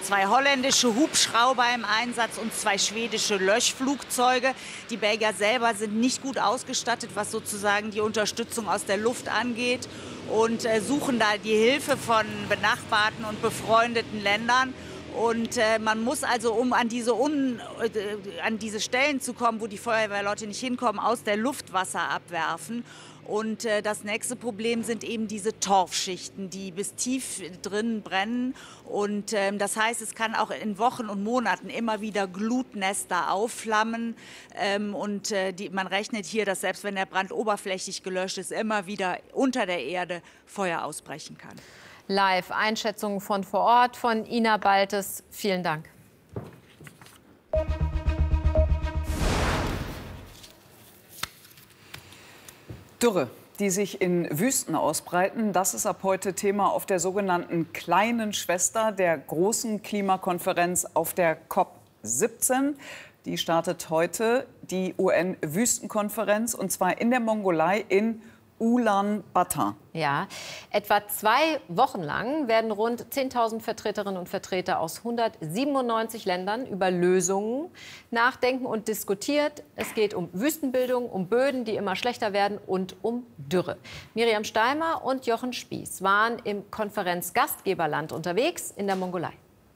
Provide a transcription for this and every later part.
2 holländische Hubschrauber im Einsatz und 2 schwedische Löschflugzeuge. Die Belgier selber sind nicht gut ausgestattet, was sozusagen die Unterstützung aus der Luft angeht, und suchen da die Hilfe von benachbarten und befreundeten Ländern. Und man muss also, um an diese Stellen zu kommen, wo die Feuerwehrleute nicht hinkommen, aus der Luft Wasser abwerfen. Und das nächste Problem sind eben diese Torfschichten, die bis tief drin brennen. Und das heißt, es kann auch in Wochen und Monaten immer wieder Glutnester aufflammen. Man rechnet hier, dass selbst wenn der Brand oberflächlich gelöscht ist, immer wieder unter der Erde Feuer ausbrechen kann. Live Einschätzungen von vor Ort von Ina Baltes. Vielen Dank. Dürre, die sich in Wüsten ausbreiten, das ist ab heute Thema auf der sogenannten kleinen Schwester der großen Klimakonferenz auf der COP17. Die startet heute, die UN-Wüstenkonferenz, und zwar in der Mongolei in Ulaanbaatar. Ja, etwa 2 Wochen lang werden rund 10.000 Vertreterinnen und Vertreter aus 197 Ländern über Lösungen nachdenken und diskutiert. Es geht um Wüstenbildung, um Böden, die immer schlechter werden, und um Dürre. Miriam Steimer und Jochen Spieß waren im Konferenzgastgeberland unterwegs in der Mongolei.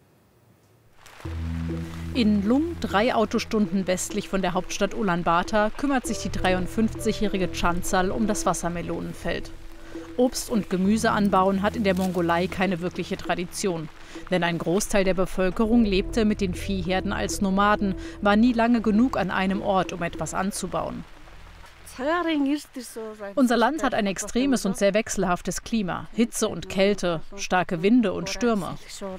In Lung, 3 Autostunden westlich von der Hauptstadt Ulaanbaatar, kümmert sich die 53-jährige Chansal um das Wassermelonenfeld. Obst- und Gemüseanbauen hat in der Mongolei keine wirkliche Tradition. Denn ein Großteil der Bevölkerung lebte mit den Viehherden als Nomaden, war nie lange genug an einem Ort, um etwas anzubauen. Unser Land hat ein extremes und sehr wechselhaftes Klima, Hitze und Kälte, starke Winde und Stürme.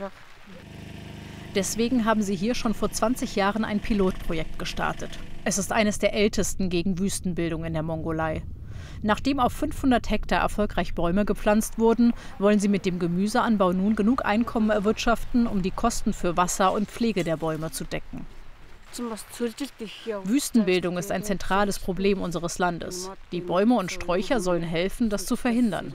Deswegen haben sie hier schon vor 20 Jahren ein Pilotprojekt gestartet. Es ist eines der ältesten gegen Wüstenbildung in der Mongolei. Nachdem auf 500 Hektar erfolgreich Bäume gepflanzt wurden, wollen sie mit dem Gemüseanbau nun genug Einkommen erwirtschaften, um die Kosten für Wasser und Pflege der Bäume zu decken. Wüstenbildung ist ein zentrales Problem unseres Landes. Die Bäume und Sträucher sollen helfen, das zu verhindern.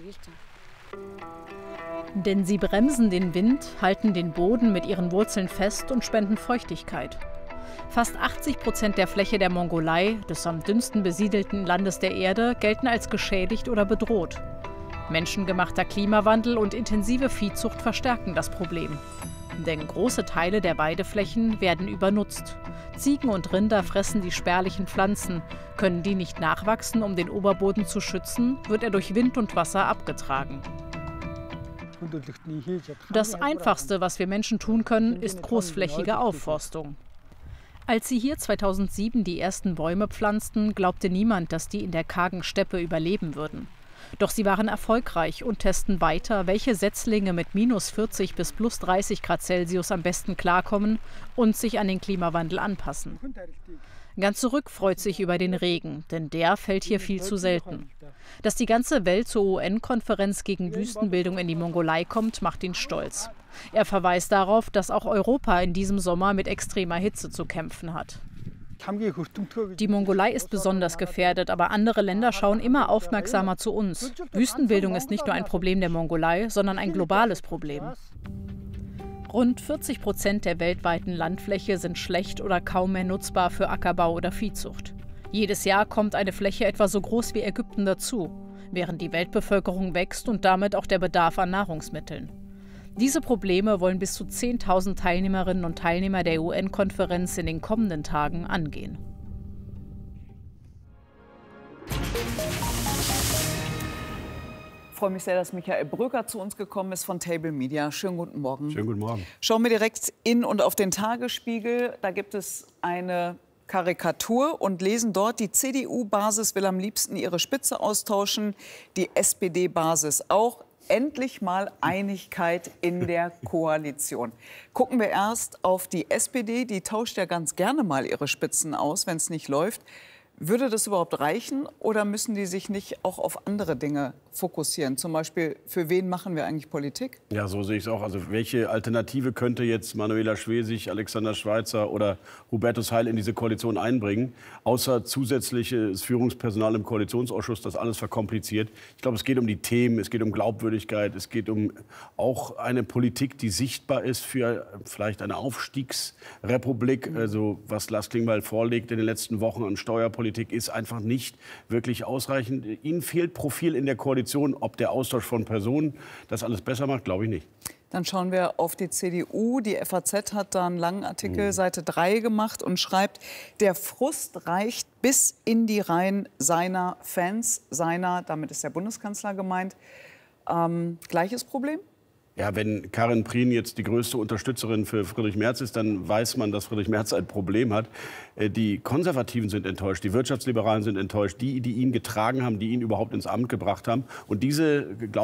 Denn sie bremsen den Wind, halten den Boden mit ihren Wurzeln fest und spenden Feuchtigkeit. Fast 80% der Fläche der Mongolei, des am dünnsten besiedelten Landes der Erde, gelten als geschädigt oder bedroht. Menschengemachter Klimawandel und intensive Viehzucht verstärken das Problem. Denn große Teile der Weideflächen werden übernutzt. Ziegen und Rinder fressen die spärlichen Pflanzen. Können die nicht nachwachsen, um den Oberboden zu schützen, wird er durch Wind und Wasser abgetragen. Das Einfachste, was wir Menschen tun können, ist großflächige Aufforstung. Als sie hier 2007 die ersten Bäume pflanzten, glaubte niemand, dass die in der kargen Steppe überleben würden. Doch sie waren erfolgreich und testen weiter, welche Setzlinge mit -40 bis +30 Grad Celsius am besten klarkommen und sich an den Klimawandel anpassen. Ganz zurück freut sich über den Regen, denn der fällt hier viel zu selten. Dass die ganze Welt zur UN-Konferenz gegen Wüstenbildung in die Mongolei kommt, macht ihn stolz. Er verweist darauf, dass auch Europa in diesem Sommer mit extremer Hitze zu kämpfen hat. Die Mongolei ist besonders gefährdet, aber andere Länder schauen immer aufmerksamer zu uns. Wüstenbildung ist nicht nur ein Problem der Mongolei, sondern ein globales Problem. Rund 40% der weltweiten Landfläche sind schlecht oder kaum mehr nutzbar für Ackerbau oder Viehzucht. Jedes Jahr kommt eine Fläche etwa so groß wie Ägypten dazu, während die Weltbevölkerung wächst und damit auch der Bedarf an Nahrungsmitteln. Diese Probleme wollen bis zu 10.000 Teilnehmerinnen und Teilnehmer der UN-Konferenz in den kommenden Tagen angehen. Ich freue mich sehr, dass Michael Bröker zu uns gekommen ist von Table Media. Schönen guten Morgen. Schönen guten Morgen. Schauen wir direkt in und auf den Tagesspiegel. Da gibt es eine Karikatur und lesen dort: Die CDU-Basis will am liebsten ihre Spitze austauschen, die SPD-Basis auch. Endlich mal Einigkeit in der Koalition. Gucken wir erst auf die SPD. Die tauscht ja ganz gerne mal ihre Spitzen aus, wenn es nicht läuft. Würde das überhaupt reichen oder müssen die sich nicht auch auf andere Dinge fokussieren. Zum Beispiel, für wen machen wir eigentlich Politik? Ja, so sehe ich es auch. Also welche Alternative könnte jetzt Manuela Schwesig, Alexander Schweitzer oder Hubertus Heil in diese Koalition einbringen, außer zusätzliches Führungspersonal im Koalitionsausschuss, das alles verkompliziert. Ich glaube, es geht um die Themen, es geht um Glaubwürdigkeit, es geht um auch eine Politik, die sichtbar ist für vielleicht eine Aufstiegsrepublik. Also was Lars Klingbeil vorlegt in den letzten Wochen an Steuerpolitik, ist einfach nicht wirklich ausreichend. Ihnen fehlt Profil in der Koalition. Ob der Austausch von Personen das alles besser macht, glaube ich nicht. Dann schauen wir auf die CDU. Die FAZ hat da einen langen Artikel, Seite 3 gemacht und schreibt, der Frust reicht bis in die Reihen seiner Fans, damit ist der Bundeskanzler gemeint. Gleiches Problem? Ja, wenn Karin Prien jetzt die größte Unterstützerin für Friedrich Merz ist, dann weiß man, dass Friedrich Merz ein Problem hat. Die Konservativen sind enttäuscht, die Wirtschaftsliberalen sind enttäuscht, die ihn getragen haben, die ihn überhaupt ins Amt gebracht haben. Und diese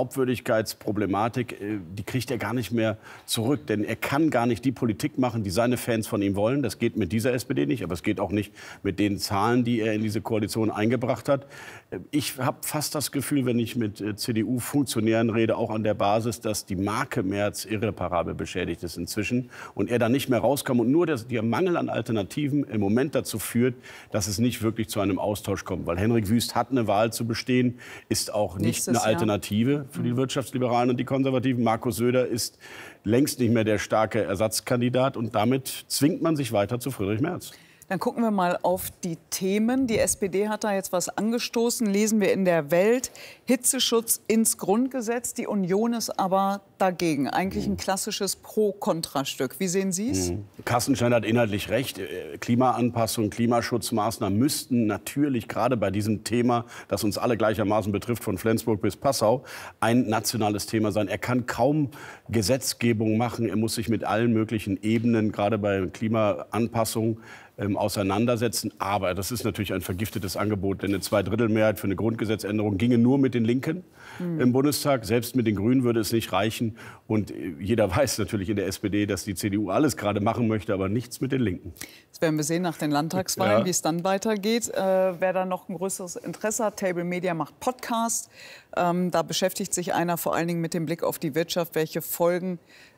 Glaubwürdigkeitsproblematik, die kriegt er gar nicht mehr zurück. Denn er kann gar nicht die Politik machen, die seine Fans von ihm wollen. Das geht mit dieser SPD nicht, aber es geht auch nicht mit den Zahlen, die er in diese Koalition eingebracht hat. Ich habe fast das Gefühl, wenn ich mit CDU-Funktionären rede, auch an der Basis, dass die Marke Merz irreparabel beschädigt ist inzwischen und er da nicht mehr rauskommt und nur der Mangel an Alternativen im Moment dazu führt, dass es nicht wirklich zu einem Austausch kommt. Weil Henrik Wüst hat eine Wahl zu bestehen, ist auch nicht eine Alternative für die Wirtschaftsliberalen und die Konservativen. Markus Söder ist längst nicht mehr der starke Ersatzkandidat und damit zwingt man sich weiter zu Friedrich Merz. Dann gucken wir mal auf die Themen. Die SPD hat da jetzt was angestoßen, lesen wir in der Welt. Hitzeschutz ins Grundgesetz. Die Union ist aber dagegen. Eigentlich ein klassisches Pro-Kontra-Stück. Wie sehen Sie es? Carstenstein hat inhaltlich recht. Klimaanpassung, Klimaschutzmaßnahmen müssten natürlich gerade bei diesem Thema, das uns alle gleichermaßen betrifft, von Flensburg bis Passau, ein nationales Thema sein. Er kann kaum Gesetzgebung machen. Er muss sich mit allen möglichen Ebenen, gerade bei Klimaanpassung, auseinandersetzen. Aber das ist natürlich ein vergiftetes Angebot, denn eine Zweidrittelmehrheit für eine Grundgesetzänderung ginge nur mit den Linken im Bundestag. Selbst mit den Grünen würde es nicht reichen. Und jeder weiß natürlich in der SPD, dass die CDU alles gerade machen möchte, aber nichts mit den Linken. Das werden wir sehen nach den Landtagswahlen, wie es dann weitergeht. Wer da noch ein größeres Interesse hat, Table Media macht Podcast. Da beschäftigt sich einer vor allen Dingen mit dem Blick auf die Wirtschaft, welche Folgen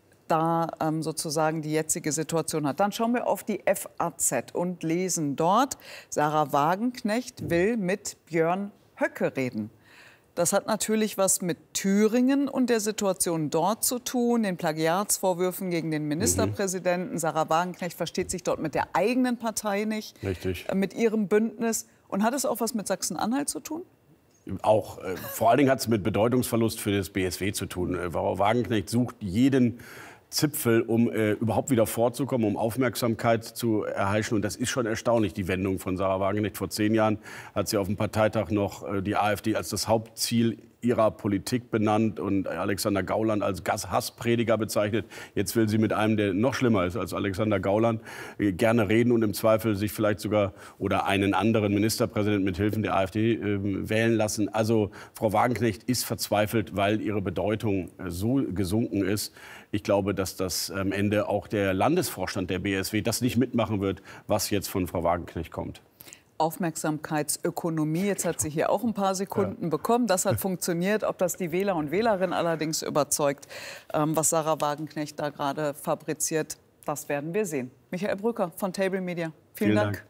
da sozusagen die jetzige Situation hat. Dann schauen wir auf die FAZ und lesen dort, Sarah Wagenknecht will mit Björn Höcke reden. Das hat natürlich was mit Thüringen und der Situation dort zu tun, den Plagiatsvorwürfen gegen den Ministerpräsidenten. Sarah Wagenknecht versteht sich dort mit der eigenen Partei nicht, mit ihrem Bündnis. Und hat es auch was mit Sachsen-Anhalt zu tun? Auch, vor allen Dingen hat es mit Bedeutungsverlust für das BSW zu tun. Frau Wagenknecht sucht jeden Zipfel, um überhaupt wieder vorzukommen, um Aufmerksamkeit zu erheischen. Und das ist schon erstaunlich, die Wendung von Sarah Wagenknecht. Vor 10 Jahren hat sie auf dem Parteitag noch die AfD als das Hauptziel ihrer Politik benannt und Alexander Gauland als Hassprediger bezeichnet. Jetzt will sie mit einem, der noch schlimmer ist als Alexander Gauland, gerne reden und im Zweifel sich vielleicht sogar oder einen anderen Ministerpräsidenten mit Hilfen der AfD wählen lassen. Also Frau Wagenknecht ist verzweifelt, weil ihre Bedeutung so gesunken ist. Ich glaube, dass das am Ende auch der Landesvorstand der BSW das nicht mitmachen wird, was jetzt von Frau Wagenknecht kommt. Aufmerksamkeitsökonomie. Jetzt hat sie hier auch ein paar Sekunden bekommen. Das hat funktioniert. Ob das die Wähler und Wählerinnen allerdings überzeugt, was Sarah Wagenknecht da gerade fabriziert, das werden wir sehen. Michael Brücker von Table Media. Vielen Dank.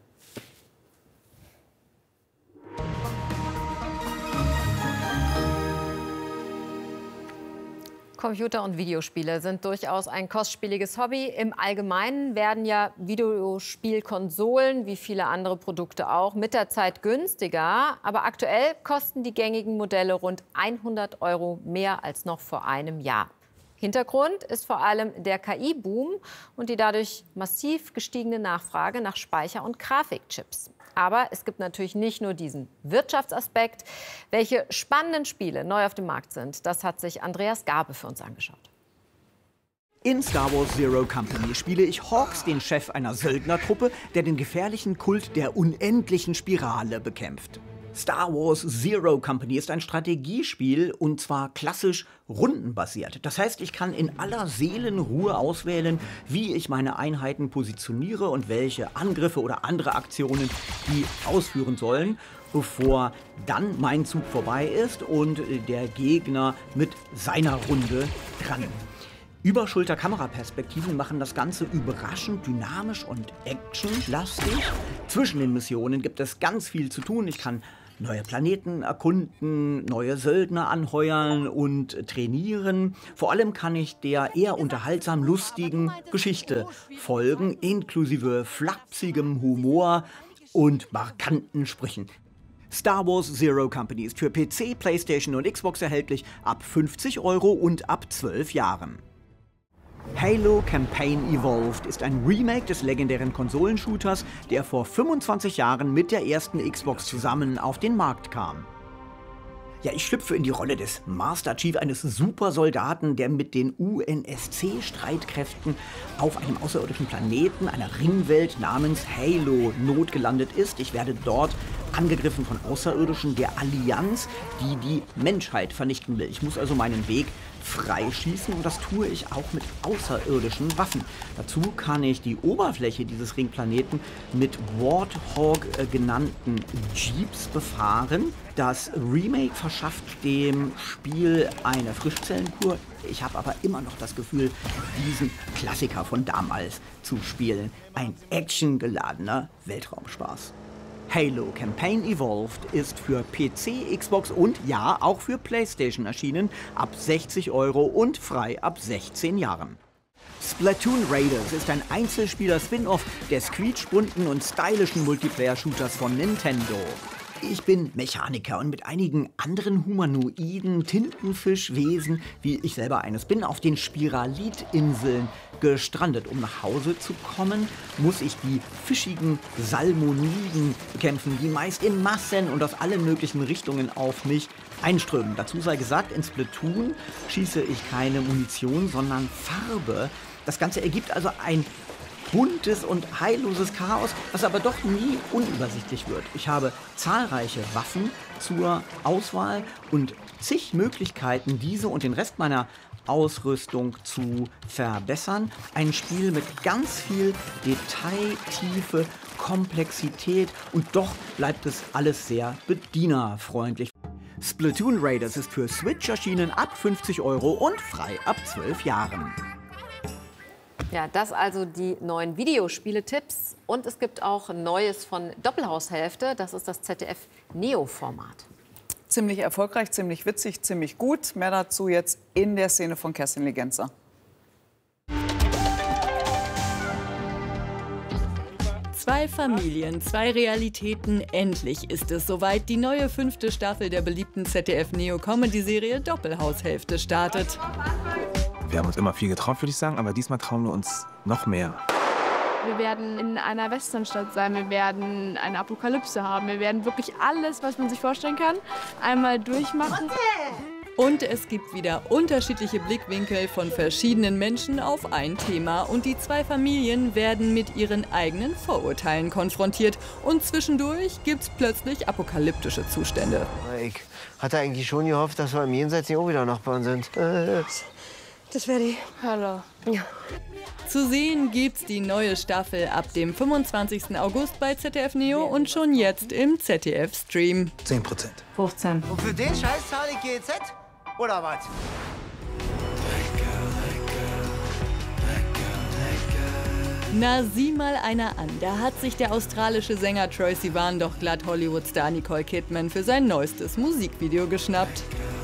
Computer- und Videospiele sind durchaus ein kostspieliges Hobby. Im Allgemeinen werden ja Videospielkonsolen, wie viele andere Produkte auch, mit der Zeit günstiger. Aber aktuell kosten die gängigen Modelle rund 100 € mehr als noch vor einem Jahr. Hintergrund ist vor allem der KI-Boom und die dadurch massiv gestiegene Nachfrage nach Speicher- und Grafikchips. Aber es gibt natürlich nicht nur diesen Wirtschaftsaspekt. Welche spannenden Spiele neu auf dem Markt sind, das hat sich Andreas Gabe für uns angeschaut. In Star Wars Zero Company spiele ich Hawks, den Chef einer Söldnertruppe, der den gefährlichen Kult der unendlichen Spirale bekämpft. Star Wars Zero Company ist ein Strategiespiel und zwar klassisch rundenbasiert. Das heißt, ich kann in aller Seelenruhe auswählen, wie ich meine Einheiten positioniere und welche Angriffe oder andere Aktionen die ausführen sollen, bevor dann mein Zug vorbei ist und der Gegner mit seiner Runde dran. Überschulter-Kameraperspektiven machen das Ganze überraschend dynamisch und actionlastig. Zwischen den Missionen gibt es ganz viel zu tun. Ich kann neue Planeten erkunden, neue Söldner anheuern und trainieren. Vor allem kann ich der eher unterhaltsam lustigen Geschichte folgen, inklusive flapsigem Humor und markanten Sprüchen. Star Wars Zero Company ist für PC, PlayStation und Xbox erhältlich ab 50 € und ab 12 Jahren. Halo Campaign Evolved ist ein Remake des legendären Konsolenshooters, der vor 25 Jahren mit der ersten Xbox zusammen auf den Markt kam. Ja, ich schlüpfe in die Rolle des Master Chief, eines Supersoldaten, der mit den UNSC-Streitkräften auf einem außerirdischen Planeten, einer Ringwelt namens Halo, notgelandet ist. Ich werde dort angegriffen von Außerirdischen der Allianz, die die Menschheit vernichten will. Ich muss also meinen Weg freischießen und das tue ich auch mit außerirdischen Waffen. Dazu kann ich die Oberfläche dieses Ringplaneten mit Warthog genannten Jeeps befahren. Das Remake verschafft dem Spiel eine Frischzellenkur. Ich habe aber immer noch das Gefühl, diesen Klassiker von damals zu spielen. Ein actiongeladener Weltraumspaß. Halo Campaign Evolved ist für PC, Xbox und ja, auch für PlayStation erschienen, ab 60 € und frei ab 16 Jahren. Splatoon Raiders ist ein Einzelspieler-Spin-Off des quietschbunten und stylischen Multiplayer-Shooters von Nintendo. Ich bin Mechaniker und mit einigen anderen humanoiden Tintenfischwesen, wie ich selber eines bin, auf den Spiralit-Inseln gestrandet. Um nach Hause zu kommen, muss ich die fischigen Salmoniden bekämpfen, die meist in Massen und aus allen möglichen Richtungen auf mich einströmen. Dazu sei gesagt, in Splatoon schieße ich keine Munition, sondern Farbe. Das Ganze ergibt also ein buntes und heilloses Chaos, was aber doch nie unübersichtlich wird. Ich habe zahlreiche Waffen zur Auswahl und zig Möglichkeiten, diese und den Rest meiner Ausrüstung zu verbessern. Ein Spiel mit ganz viel Detail, Tiefe, Komplexität und doch bleibt es alles sehr bedienerfreundlich. Splatoon Raiders ist für Switch erschienen ab 50 € und frei ab 12 Jahren. Ja, das also die neuen Videospiele-Tipps. Und es gibt auch Neues von Doppelhaushälfte. Das ist das ZDF-Neo-Format. Ziemlich erfolgreich, ziemlich witzig, ziemlich gut. Mehr dazu jetzt in der Szene von Kerstin Legenzer. Zwei Familien, zwei Realitäten. Endlich ist es soweit. Die neue 5. Staffel der beliebten ZDF-Neo-Comedy-Serie Doppelhaushälfte startet. Wir haben uns immer viel getraut, würde ich sagen, aber diesmal trauen wir uns noch mehr. Wir werden in einer Westernstadt sein, wir werden eine Apokalypse haben, wir werden wirklich alles, was man sich vorstellen kann, einmal durchmachen. Und es gibt wieder unterschiedliche Blickwinkel von verschiedenen Menschen auf ein Thema. Und die zwei Familien werden mit ihren eigenen Vorurteilen konfrontiert. Und zwischendurch gibt's plötzlich apokalyptische Zustände. Ich hatte eigentlich schon gehofft, dass wir im Jenseits nicht auch wieder Nachbarn sind. Das wäre die Hölle. Ja. Zu sehen gibt's die neue Staffel ab dem 25. August bei ZDF Neo und schon jetzt im ZDF-Stream. 10%. 15. Und für den Scheiß zahle ich GEZ? Oder was? Na, sieh mal einer an. Da hat sich der australische Sänger Troye Sivan doch glatt Hollywood-Star Nicole Kidman für sein neuestes Musikvideo geschnappt.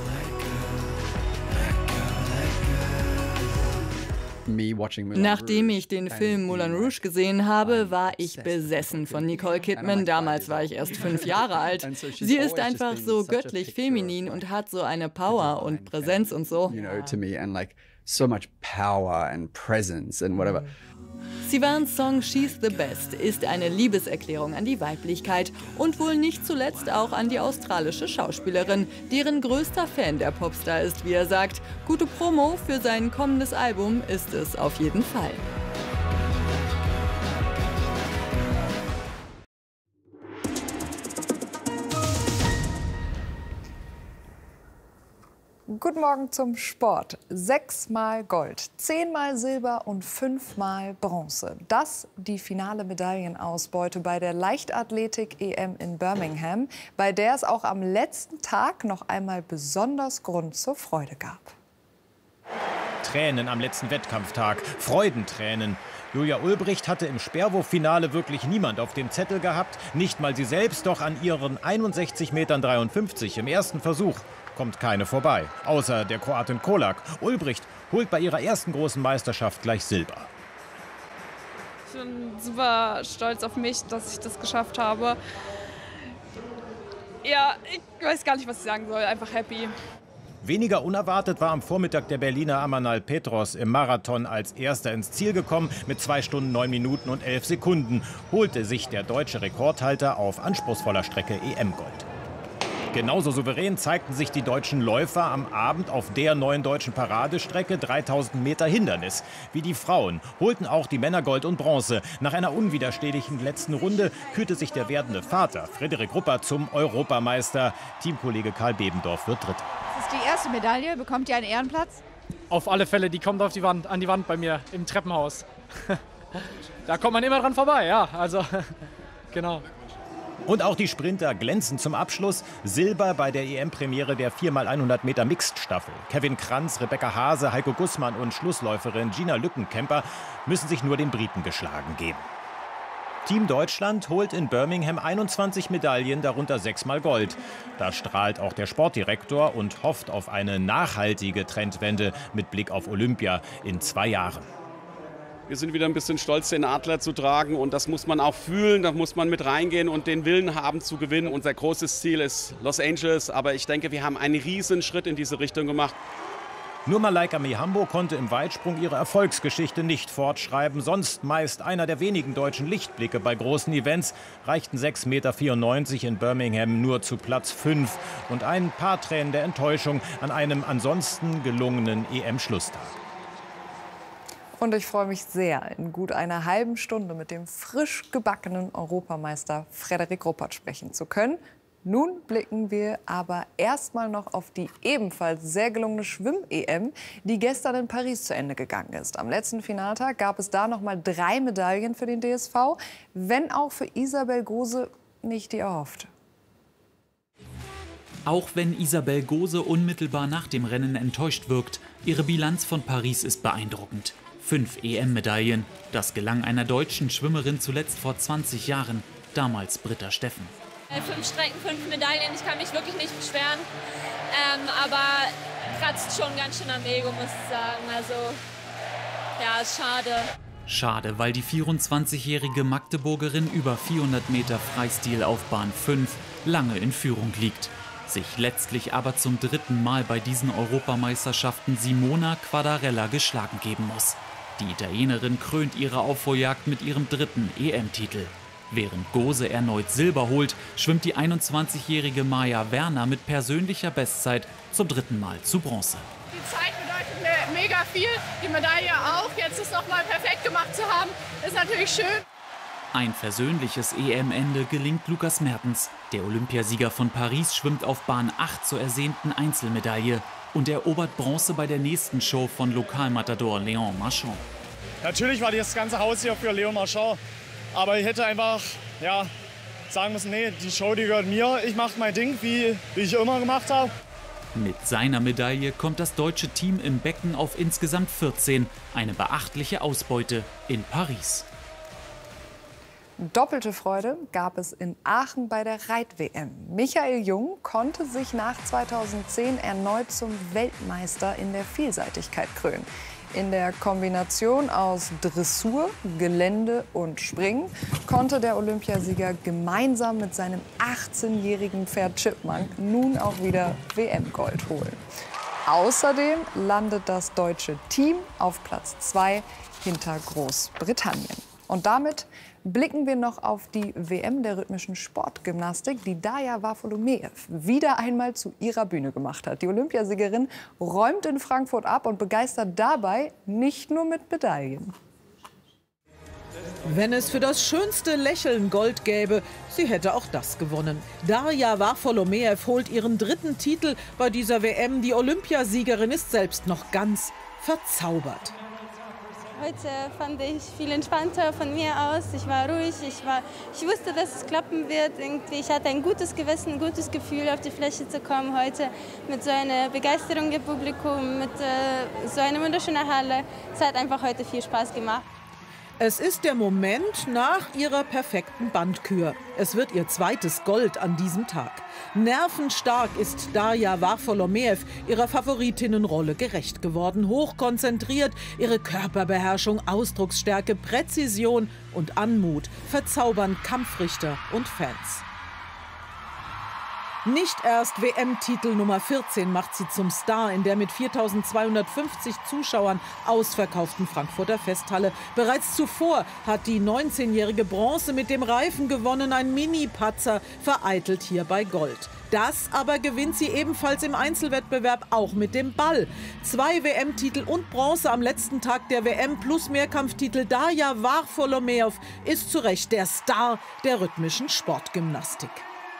Nachdem ich den Film Moulin Rouge gesehen habe, war ich besessen von Nicole Kidman. Damals war ich erst 5 Jahre alt. Sie ist einfach so göttlich feminin und hat so eine Power und Präsenz und so. Sivans Song She's the Best ist eine Liebeserklärung an die Weiblichkeit und wohl nicht zuletzt auch an die australische Schauspielerin, deren größter Fan der Popstar ist, wie er sagt. Gute Promo für sein kommendes Album ist es auf jeden Fall. Morgen zum Sport. 6-mal Gold, 10-mal Silber und 5-mal Bronze. Das die finale Medaillenausbeute bei der Leichtathletik-EM in Birmingham, bei der es auch am letzten Tag noch einmal besonders Grund zur Freude gab. Tränen am letzten Wettkampftag, Freudentränen. Julia Ulbricht hatte im Speerwurffinale wirklich niemand auf dem Zettel gehabt. Nicht mal sie selbst, doch an ihren 61,53 Metern im ersten Versuch kommt keine vorbei. Außer der Kroatin Kolak. Ulbricht holt bei ihrer ersten großen Meisterschaft gleich Silber. Ich bin super stolz auf mich, dass ich das geschafft habe. Ja, ich weiß gar nicht, was ich sagen soll. Einfach happy. Weniger unerwartet war am Vormittag der Berliner Amanal Petros im Marathon als Erster ins Ziel gekommen. Mit 2 Stunden 9 Minuten und 11 Sekunden holte sich der deutsche Rekordhalter auf anspruchsvoller Strecke EM-Gold. Genauso souverän zeigten sich die deutschen Läufer am Abend auf der neuen deutschen Paradestrecke 3000 Meter Hindernis. Wie die Frauen holten auch die Männer Gold und Bronze. Nach einer unwiderstehlichen letzten Runde kürte sich der werdende Vater Frederik Ruppert zum Europameister. Teamkollege Karl Bebendorf wird Dritter. Das ist die erste Medaille. Bekommt ihr einen Ehrenplatz? Auf alle Fälle, die kommt auf die Wand, an die Wand bei mir im Treppenhaus. Da kommt man immer dran vorbei, ja, also genau. Und auch die Sprinter glänzen zum Abschluss. Silber bei der EM-Premiere der 4x100 Meter Mixed-Staffel. Kevin Kranz, Rebecca Hase, Heiko Gussmann und Schlussläuferin Gina Lückenkämper müssen sich nur den Briten geschlagen geben. Team Deutschland holt in Birmingham 21 Medaillen, darunter 6-mal Gold. Da strahlt auch der Sportdirektor und hofft auf eine nachhaltige Trendwende mit Blick auf Olympia in 2 Jahren. Wir sind wieder ein bisschen stolz, den Adler zu tragen, und das muss man auch fühlen, da muss man mit reingehen und den Willen haben zu gewinnen. Unser großes Ziel ist Los Angeles, aber ich denke, wir haben einen riesen Schritt in diese Richtung gemacht. Nur Malaika Mihambo konnte im Weitsprung ihre Erfolgsgeschichte nicht fortschreiben. Sonst meist einer der wenigen deutschen Lichtblicke bei großen Events, reichten 6,94 Meter in Birmingham nur zu Platz 5 und ein paar Tränen der Enttäuschung an einem ansonsten gelungenen EM-Schlusstag. Und ich freue mich sehr, in gut einer halben Stunde mit dem frisch gebackenen Europameister Frederik Ruppert sprechen zu können. Nun blicken wir aber erstmal noch auf die ebenfalls sehr gelungene Schwimm-EM, die gestern in Paris zu Ende gegangen ist. Am letzten Finaltag gab es da noch mal 3 Medaillen für den DSV, wenn auch für Isabel Gose nicht die erhoffte. Auch wenn Isabel Gose unmittelbar nach dem Rennen enttäuscht wirkt, ihre Bilanz von Paris ist beeindruckend. 5 EM-Medaillen. Das gelang einer deutschen Schwimmerin zuletzt vor 20 Jahren, damals Britta Steffen. 5 Strecken, 5 Medaillen, ich kann mich wirklich nicht beschweren. Aber kratzt schon ganz schön am Ego, muss ich sagen. Also, ja, ist schade. Schade, weil die 24-jährige Magdeburgerin über 400 Meter Freistil auf Bahn 5 lange in Führung liegt. Sich letztlich aber zum 3. Mal bei diesen Europameisterschaften Simona Quadarella geschlagen geben muss. Die Italienerin krönt ihre Aufholjagd mit ihrem 3. EM-Titel. Während Gose erneut Silber holt, schwimmt die 21-jährige Maja Werner mit persönlicher Bestzeit zum 3. Mal zu Bronze. Die Zeit bedeutet mir mega viel, die Medaille auch. Jetzt es noch mal perfekt gemacht zu haben, ist natürlich schön. Ein versöhnliches EM-Ende gelingt Lukas Mertens. Der Olympiasieger von Paris schwimmt auf Bahn 8 zur ersehnten Einzelmedaille und erobert Bronze bei der nächsten Show von Lokalmatador Léon Marchand. Natürlich war das ganze Haus hier für Léon Marchand, aber ich hätte einfach sagen müssen, nee, die Show, die gehört mir, ich mache mein Ding, wie ich immer gemacht habe. Mit seiner Medaille kommt das deutsche Team im Becken auf insgesamt 14, eine beachtliche Ausbeute in Paris. Doppelte Freude gab es in Aachen bei der Reit-WM. Michael Jung konnte sich nach 2010 erneut zum Weltmeister in der Vielseitigkeit krönen. In der Kombination aus Dressur, Gelände und Springen konnte der Olympiasieger gemeinsam mit seinem 18-jährigen Pferd Chipmunk nun auch wieder WM-Gold holen. Außerdem landet das deutsche Team auf Platz 2 hinter Großbritannien. Und damit blicken wir noch auf die WM der rhythmischen Sportgymnastik, die Daja Wafolumeev wieder einmal zu ihrer Bühne gemacht hat. Die Olympiasiegerin räumt in Frankfurt ab und begeistert dabei nicht nur mit Medaillen. Wenn es für das schönste Lächeln Gold gäbe, sie hätte auch das gewonnen. Darja Varfolomeev holt ihren 3. Titel bei dieser WM. Die Olympiasiegerin ist selbst noch ganz verzaubert. Heute fand ich viel entspannter von mir aus. Ich war ruhig, ich wusste, dass es klappen wird. Irgendwie, ich hatte ein gutes Gewissen, ein gutes Gefühl, auf die Fläche zu kommen heute. Mit so einer Begeisterung im Publikum, mit so einer wunderschönen Halle. Es hat einfach heute viel Spaß gemacht. Es ist der Moment nach ihrer perfekten Bandkür. Es wird ihr 2. Gold an diesem Tag. Nervenstark ist Darja Varfolomeev ihrer Favoritinnenrolle gerecht geworden. Hochkonzentriert, ihre Körperbeherrschung, Ausdrucksstärke, Präzision und Anmut verzaubern Kampfrichter und Fans. Nicht erst WM-Titel Nummer 14 macht sie zum Star in der mit 4.250 Zuschauern ausverkauften Frankfurter Festhalle. Bereits zuvor hat die 19-jährige Bronze mit dem Reifen gewonnen. Ein Mini-Patzer vereitelt hierbei Gold. Das aber gewinnt sie ebenfalls im Einzelwettbewerb auch mit dem Ball. 2 WM-Titel und Bronze am letzten Tag der WM plus Mehrkampftitel. Darja Varfolomeev ist zu Recht der Star der rhythmischen Sportgymnastik.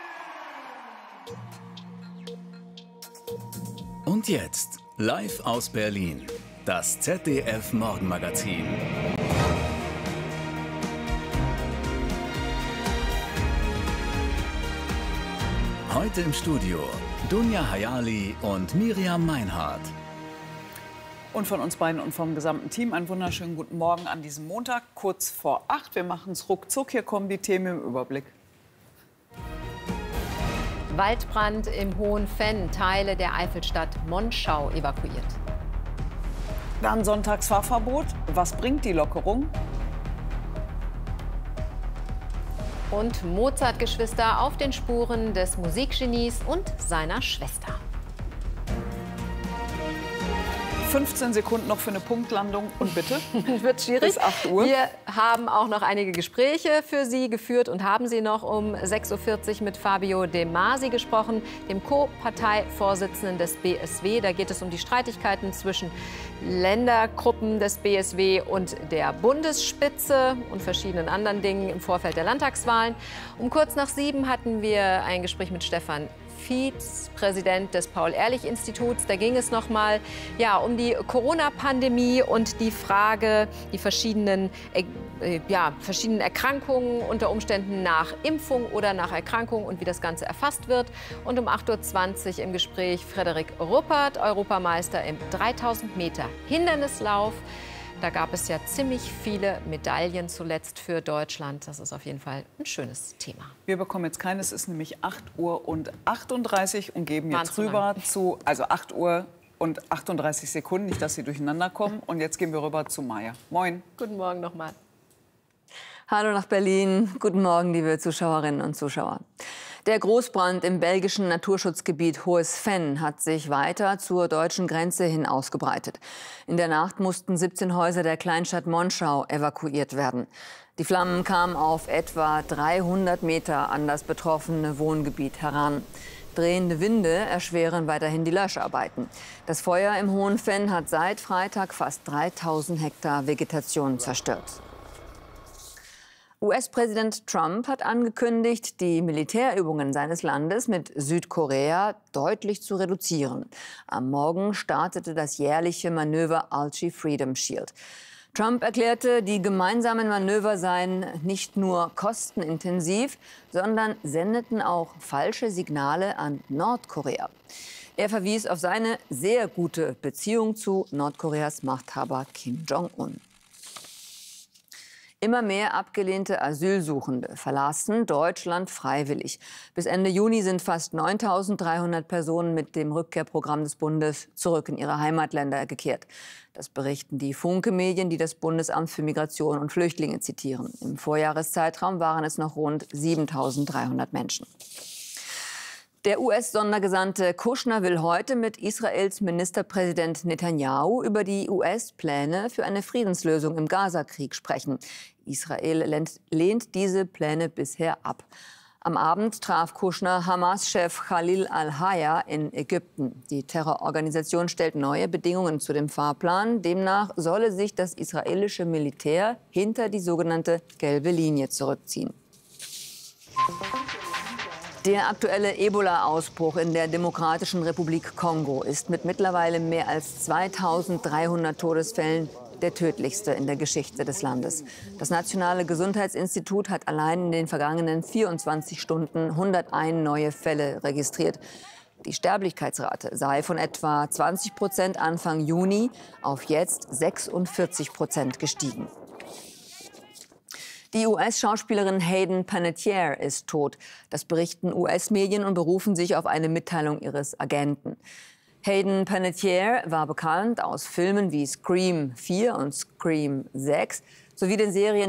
Und jetzt, live aus Berlin, das ZDF-Morgenmagazin. Heute im Studio Dunja Hayali und Miriam Meinhardt. Und von uns beiden und vom gesamten Team einen wunderschönen guten Morgen an diesem Montag, kurz vor 8. Wir machen es ruckzuck. Hier kommen die Themen im Überblick. Waldbrand im Hohenfenn, Teile der Eifelstadt Monschau evakuiert. Dann Sonntagsfahrverbot. Was bringt die Lockerung? Und Mozart-Geschwister auf den Spuren des Musikgenies und seiner Schwester. 15 Sekunden noch für eine Punktlandung und bitte. Wird schwierig. Bis 8 Uhr. Wir haben auch noch einige Gespräche für Sie geführt und haben Sie noch um 6.40 Uhr mit Fabio De Masi gesprochen, dem Co-Parteivorsitzenden des BSW. Da geht es um die Streitigkeiten zwischen Ländergruppen des BSW und der Bundesspitze und verschiedenen anderen Dingen im Vorfeld der Landtagswahlen. Um kurz nach 7 hatten wir ein Gespräch mit Stefan Fietz, Präsident des Paul-Ehrlich-Instituts. Da ging es noch mal um die Corona-Pandemie und die Frage, die verschiedenen Erkrankungen unter Umständen nach Impfung oder nach Erkrankung und wie das Ganze erfasst wird. Und um 8.20 Uhr im Gespräch Frederik Ruppert, Europameister im 3000 Meter Hindernislauf. Da gab es ja ziemlich viele Medaillen zuletzt für Deutschland. Das ist auf jeden Fall ein schönes Thema. Wir bekommen jetzt keine, es ist nämlich 8:38 Uhr und geben jetzt rüber zu, also 8:38 Sekunden, nicht, dass Sie durcheinander kommen. Und jetzt gehen wir rüber zu Maja. Moin. Guten Morgen nochmal. Hallo nach Berlin. Guten Morgen, liebe Zuschauerinnen und Zuschauer. Der Großbrand im belgischen Naturschutzgebiet Hohes-Venn hat sich weiter zur deutschen Grenze hin ausgebreitet. In der Nacht mussten 17 Häuser der Kleinstadt Monschau evakuiert werden. Die Flammen kamen auf etwa 300 Meter an das betroffene Wohngebiet heran. Drehende Winde erschweren weiterhin die Löscharbeiten. Das Feuer im Hohen-Venn hat seit Freitag fast 3000 Hektar Vegetation zerstört. US-Präsident Trump hat angekündigt, die Militärübungen seines Landes mit Südkorea deutlich zu reduzieren. Am Morgen startete das jährliche Manöver Alchi Freedom Shield. Trump erklärte, die gemeinsamen Manöver seien nicht nur kostenintensiv, sondern sendeten auch falsche Signale an Nordkorea. Er verwies auf seine sehr gute Beziehung zu Nordkoreas Machthaber Kim Jong-un. Immer mehr abgelehnte Asylsuchende verlassen Deutschland freiwillig. Bis Ende Juni sind fast 9.300 Personen mit dem Rückkehrprogramm des Bundes zurück in ihre Heimatländer gekehrt. Das berichten die Funke-Medien, die das Bundesamt für Migration und Flüchtlinge zitieren. Im Vorjahreszeitraum waren es noch rund 7.300 Menschen. Der US-Sondergesandte Kushner will heute mit Israels Ministerpräsident Netanyahu über die US-Pläne für eine Friedenslösung im Gazakrieg sprechen. Israel lehnt diese Pläne bisher ab. Am Abend traf Kushner Hamas-Chef Khalil al-Hayya in Ägypten. Die Terrororganisation stellt neue Bedingungen zu dem Fahrplan. Demnach solle sich das israelische Militär hinter die sogenannte gelbe Linie zurückziehen. Der aktuelle Ebola-Ausbruch in der Demokratischen Republik Kongo ist mit mittlerweile mehr als 2300 Todesfällen der tödlichste in der Geschichte des Landes. Das Nationale Gesundheitsinstitut hat allein in den vergangenen 24 Stunden 101 neue Fälle registriert. Die Sterblichkeitsrate sei von etwa 20% Anfang Juni auf jetzt 46% gestiegen. Die US-Schauspielerin Hayden Panettiere ist tot. Das berichten US-Medien und berufen sich auf eine Mitteilung ihres Agenten. Hayden Panettiere war bekannt aus Filmen wie Scream 4 und Scream 6 sowie den Serien